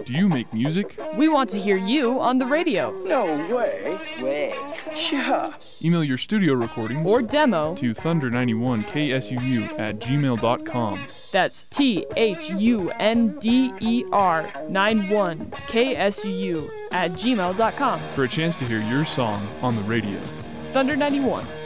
Do you make music? We want to hear you on the radio. No way. Yeah. Email your studio recordings Or demo to thunder91ksuu@gmail.com. That's THUNDER91KSUU@gmail.com. for a chance to hear your song on the radio. Thunder 91.